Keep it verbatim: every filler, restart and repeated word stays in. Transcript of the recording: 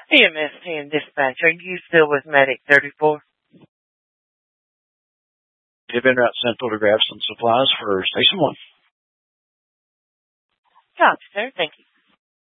E M S ten dispatch, are you still with Medic thirty-four? They've been Route Central to grab some supplies for Station one. Gotcha, sir. Thank you.